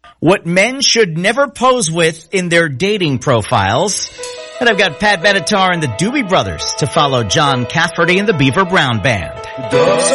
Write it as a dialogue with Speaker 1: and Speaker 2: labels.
Speaker 1: What men should never pose with in their dating profiles. And I've got Pat Benatar and the Doobie Brothers to follow John Cafferty and the Beaver Brown Band.